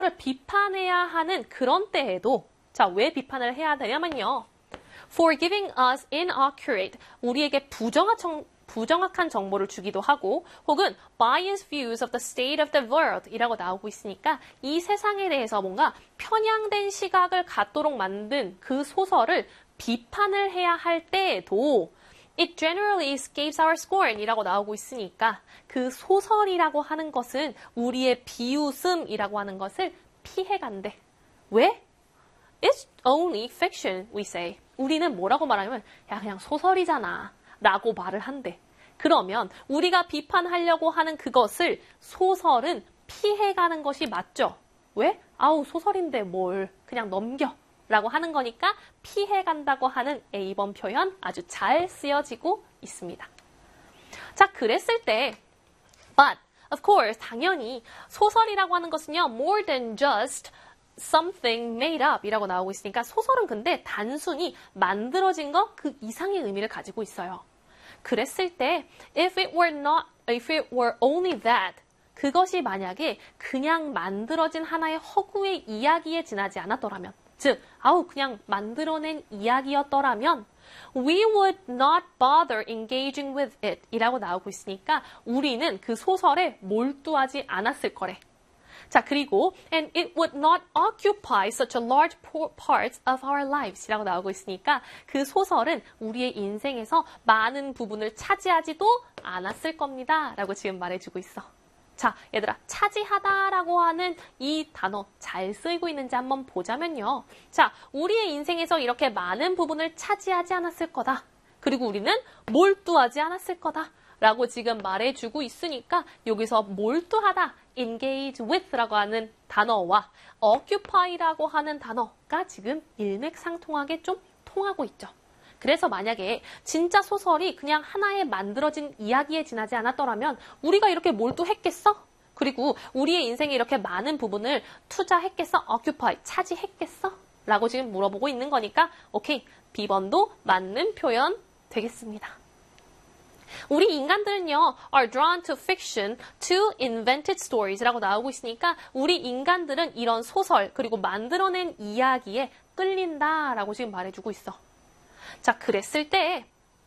비판해야 하는 그런 때에도 자, 왜 비판을 해야 되냐면요. For giving us inaccurate, 우리에게 부정확한 정보를 주기도 하고 혹은 biased views of the state of the world 이라고 나오고 있으니까 이 세상에 대해서 뭔가 편향된 시각을 갖도록 만든 그 소설을 비판을 해야 할 때에도 It generally escapes our scorn 이라고 나오고 있으니까 그 소설이라고 하는 것은 우리의 비웃음이라고 하는 것을 피해간대. 왜? It's only fiction, we say. 우리는 뭐라고 말하냐면 야 그냥 소설이잖아 라고 말을 한대. 그러면 우리가 비판하려고 하는 그것을 소설은 피해가는 것이 맞죠? 왜? 아우 소설인데 뭘 그냥 넘겨 라고 하는 거니까 피해간다고 하는 A번 표현 아주 잘 쓰여지고 있습니다. 자, 그랬을 때 But, of course, 당연히 소설이라고 하는 것은요 more than just something made up 이라고 나오고 있으니까 소설은 근데 단순히 만들어진 것 그 이상의 의미를 가지고 있어요. 그랬을 때 if it were only that 그것이 만약에 그냥 만들어진 하나의 허구의 이야기에 지나지 않았더라면 즉, 아우 그냥 만들어낸 이야기였더라면 we would not bother engaging with it 이라고 나오고 있으니까 우리는 그 소설에 몰두하지 않았을 거래. 자, 그리고 and it would not occupy such a large part of our lives 이라고 나오고 있으니까 그 소설은 우리의 인생에서 많은 부분을 차지하지도 않았을 겁니다 라고 지금 말해주고 있어. 자, 얘들아, 차지하다라고 하는 이 단어 잘 쓰이고 있는지 한번 보자면요. 자, 우리의 인생에서 이렇게 많은 부분을 차지하지 않았을 거다. 그리고 우리는 몰두하지 않았을 거다. 라고 지금 말해주고 있으니까 여기서 몰두하다, engage with라고 하는 단어와 occupy라고 하는 단어가 지금 일맥상통하게 좀 통하고 있죠. 그래서 만약에 진짜 소설이 그냥 하나의 만들어진 이야기에 지나지 않았더라면 우리가 이렇게 몰두했겠어? 그리고 우리의 인생에 이렇게 많은 부분을 투자했겠어? occupy, 차지했겠어? 라고 지금 물어보고 있는 거니까 오케이, B번도 맞는 표현 되겠습니다. 우리 인간들은요, are drawn to fiction, to invented stories라고 나오고 있으니까 우리 인간들은 이런 소설 그리고 만들어낸 이야기에 끌린다라고 지금 말해주고 있어. 자, 그랬을 때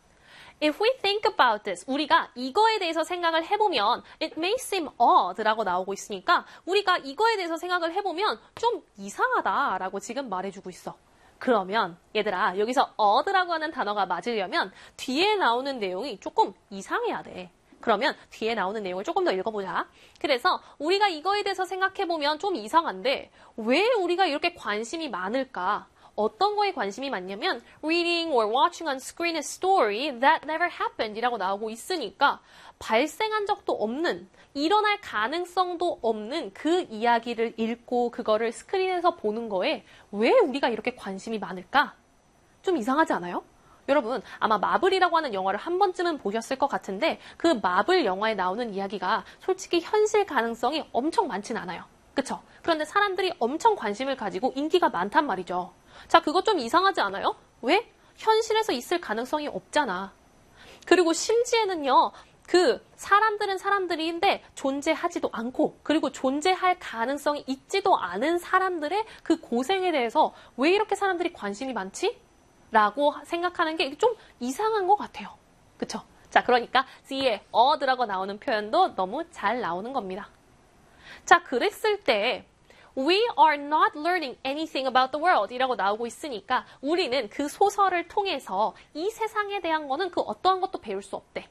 if we think about this, 우리가 이거에 대해서 생각을 해보면 it may seem odd라고 나오고 있으니까 우리가 이거에 대해서 생각을 해보면 좀 이상하다라고 지금 말해주고 있어. 그러면 얘들아, 여기서 odd라고 하는 단어가 맞으려면 뒤에 나오는 내용이 조금 이상해야 돼. 그러면 뒤에 나오는 내용을 조금 더 읽어보자. 그래서 우리가 이거에 대해서 생각해보면 좀 이상한데 왜 우리가 이렇게 관심이 많을까? 어떤 거에 관심이 많냐면 reading or watching on screen a story that never happened 이라고 나오고 있으니까 발생한 적도 없는, 일어날 가능성도 없는 그 이야기를 읽고 그거를 스크린에서 보는 거에 왜 우리가 이렇게 관심이 많을까? 좀 이상하지 않아요? 여러분, 아마 마블이라고 하는 영화를 한 번쯤은 보셨을 것 같은데 그 마블 영화에 나오는 이야기가 솔직히 현실 가능성이 엄청 많진 않아요. 그쵸? 그런데 사람들이 엄청 관심을 가지고 인기가 많단 말이죠. 자, 그거 좀 이상하지 않아요? 왜? 현실에서 있을 가능성이 없잖아. 그리고 심지어는요, 그 사람들은 사람들인데 존재하지도 않고 그리고 존재할 가능성이 있지도 않은 사람들의 그 고생에 대해서 왜 이렇게 사람들이 관심이 많지? 라고 생각하는 게 좀 이상한 것 같아요. 그쵸? 자, 그러니까 뒤에 odd라고 나오는 표현도 너무 잘 나오는 겁니다. 자, 그랬을 때 We are not learning anything about the world 이라고 나오고 있으니까 우리는 그 소설을 통해서 이 세상에 대한 거는 그 어떠한 것도 배울 수 없대.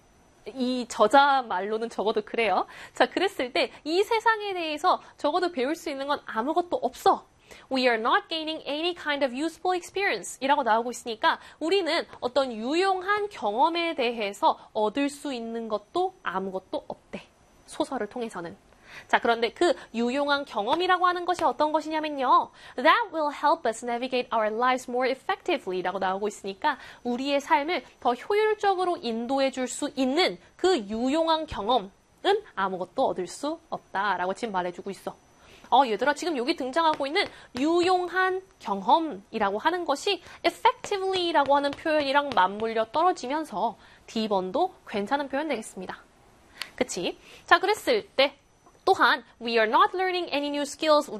이 저자 말로는 적어도 그래요. 자, 그랬을 때 이 세상에 대해서 적어도 배울 수 있는 건 아무것도 없어. We are not gaining any kind of useful experience 이라고 나오고 있으니까 우리는 어떤 유용한 경험에 대해서 얻을 수 있는 것도 아무것도 없대. 소설을 통해서는. 자, 그런데 그 유용한 경험이라고 하는 것이 어떤 것이냐면요. That will help us navigate our lives more effectively 라고 나오고 있으니까 우리의 삶을 더 효율적으로 인도해 줄 수 있는 그 유용한 경험은 아무것도 얻을 수 없다라고 지금 말해주고 있어. 얘들아, 지금 여기 등장하고 있는 유용한 경험이라고 하는 것이 effectively라고 하는 표현이랑 맞물려 떨어지면서 D번도 괜찮은 표현 되겠습니다. 그치? 자, 그랬을 때 또한 we are not learning any new skills.